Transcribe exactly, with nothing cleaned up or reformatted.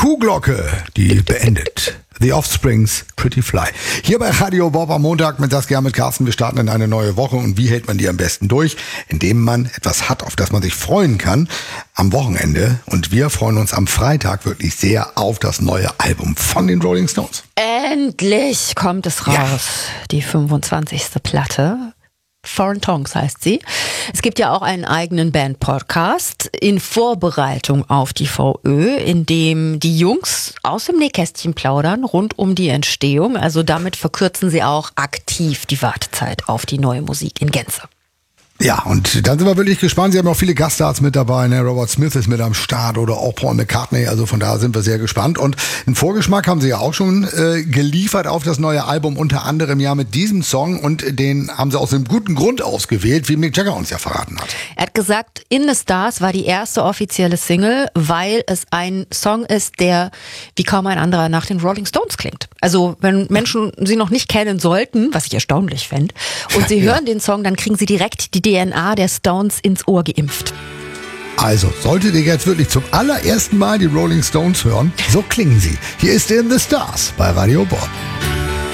Kuhglocke, die beendet. The Offsprings, Pretty Fly. Hier bei Radio Bob am Montag mit Saskia, mit Carsten. Wir starten in eine neue Woche. Und wie hält man die am besten durch? Indem man etwas hat, auf das man sich freuen kann am Wochenende. Und wir freuen uns am Freitag wirklich sehr auf das neue Album von den Rolling Stones. Endlich kommt es raus, ja. Die fünfundzwanzigste Platte. Foreign Tongues heißt sie. Es gibt ja auch einen eigenen Band-Podcast in Vorbereitung auf die V Ö, in dem die Jungs aus dem Nähkästchen plaudern rund um die Entstehung. Also damit verkürzen sie auch aktiv die Wartezeit auf die neue Musik in Gänze. Ja, und dann sind wir wirklich gespannt. Sie haben auch viele Gaststars mit dabei. Ne? Robert Smith ist mit am Start oder auch Paul McCartney. Also von daher sind wir sehr gespannt. Und einen Vorgeschmack haben sie ja auch schon äh, geliefert auf das neue Album. Unter anderem ja mit diesem Song. Und den haben sie aus einem guten Grund ausgewählt, wie Mick Jagger uns ja verraten hat. Er hat gesagt, In the Stars war die erste offizielle Single, weil es ein Song ist, der wie kaum ein anderer nach den Rolling Stones klingt. Also wenn Menschen sie noch nicht kennen sollten, was ich erstaunlich fände, und sie hören ja den Song, dann kriegen sie direkt die D N A der Stones ins Ohr geimpft. Also, solltet ihr jetzt wirklich zum allerersten Mal die Rolling Stones hören, so klingen sie. Hier ist In the Stars bei Radio Bob.